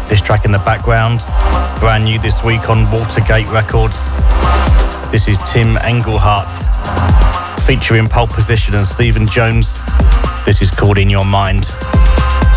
This track in the background, brand new this week on Watergate Records. This is Tim Engelhart featuring Pole Position and Stephen Jones. This is called In Your Mind.